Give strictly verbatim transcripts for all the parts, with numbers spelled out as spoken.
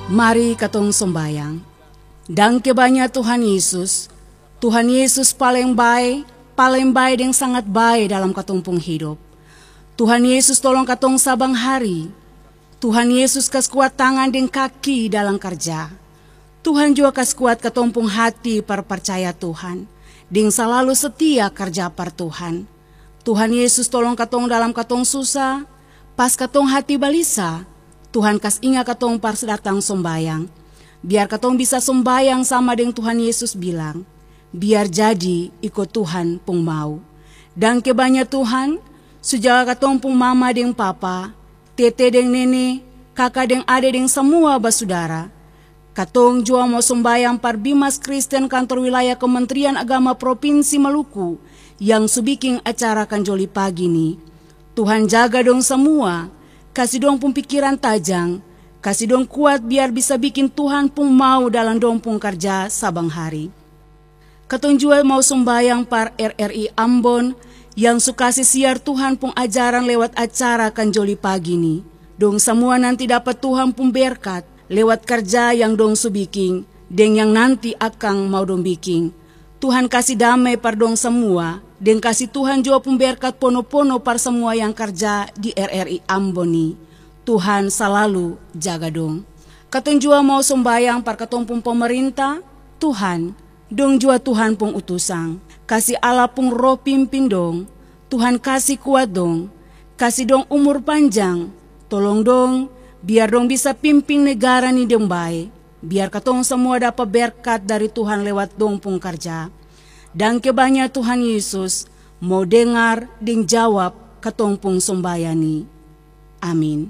Mari katong sombayang. Dan kebanya Tuhan Yesus, Tuhan Yesus paling baik, paling baik yang sangat baik dalam katumpung hidup. Tuhan Yesus tolong katong sabang hari. Tuhan Yesus kas kuat tangan dan kaki dalam kerja. Tuhan juga kas kuat katumpung hati perpercaya Tuhan, dan selalu setia kerja per Tuhan. Tuhan Yesus tolong katong dalam katong susah, pas katong hati balisa, Tuhan kas ingat katong pas datang sombayang. Biar katong bisa sombayang sama dengan Tuhan Yesus bilang, biar jadi ikut Tuhan pung mau. Dan kebanya Tuhan, sujaga katong pung mama deng papa, tete deng nene, kakak deng ade deng semua basudara. Katong jua mau sombayang par Bimas Kristen kantor wilayah Kementerian Agama Provinsi Maluku yang subiking acara kanjoli pagi ni. Tuhan jaga dong semua, kasih dong pun pikiran tajang, kasih dong kuat biar bisa bikin Tuhan pun mau dalam dong pun kerja sabang hari. Katong jua mau sembayang par R R I Ambon yang suka siar Tuhan pun ajaran lewat acara kanjoli pagi ni. Dong semua nanti dapat Tuhan pun berkat lewat kerja yang dong subiking, dan yang nanti akang mau dong biking. Tuhan kasih damai par dong semua, dan kasih Tuhan jua pun berkat pono-pono par semua yang kerja di R R I Ambon ni. Tuhan selalu jaga dong. Katong jua mau sembayang par katong pun pemerintah, Tuhan, dong jua Tuhan pun utusang. Kasih Allah pun roh pimpin dong, Tuhan kasih kuat dong, kasih dong umur panjang, tolong dong, biar dong bisa pimpin negara ni dong baik, biar katong semua dapat berkat dari Tuhan lewat dong pun kerja. Dan kebanya Tuhan Yesus mau dengar dan jawab katong pun sombayani. Amin.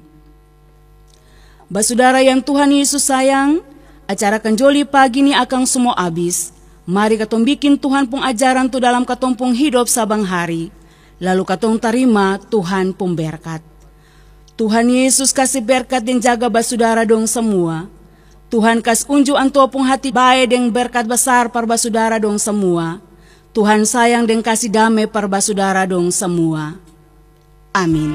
Basudara yang Tuhan Yesus sayang, acara kanjoli pagi ni akan semua habis. Mari katong bikin Tuhan pun ajaran tu dalam katong pun hidup sabang hari. Lalu katong terima Tuhan pun berkat. Tuhan Yesus kasih berkat dan jaga basudara dong semua. Tuhan kas unjuk antua pun hati baik dan berkat besar par basudara dong semua. Tuhan sayang dan kasih damai par basudara dong semua. Amin.